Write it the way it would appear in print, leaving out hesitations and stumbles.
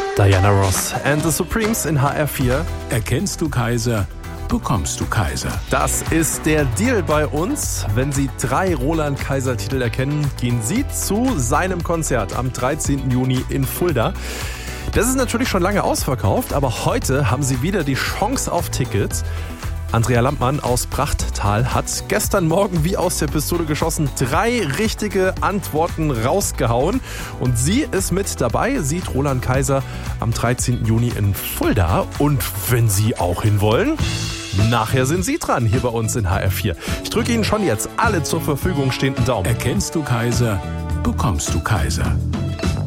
Diana Ross and the Supremes in HR4. Erkennst du Kaiser, bekommst du Kaiser. Das ist der Deal bei uns. Wenn Sie 3 Roland-Kaiser-Titel erkennen, gehen Sie zu seinem Konzert am 13. Juni in Fulda. Das ist natürlich schon lange ausverkauft, aber heute haben Sie wieder die Chance auf Tickets. Andrea Lampmann aus Prachttal hat gestern Morgen wie aus der Pistole geschossen 3 richtige Antworten rausgehauen. Und sie ist mit dabei, sieht Roland Kaiser am 13. Juni in Fulda. Und wenn Sie auch hinwollen, nachher sind Sie dran hier bei uns in HR4. Ich drücke Ihnen schon jetzt alle zur Verfügung stehenden Daumen. Erkennst du Kaiser, bekommst du Kaiser.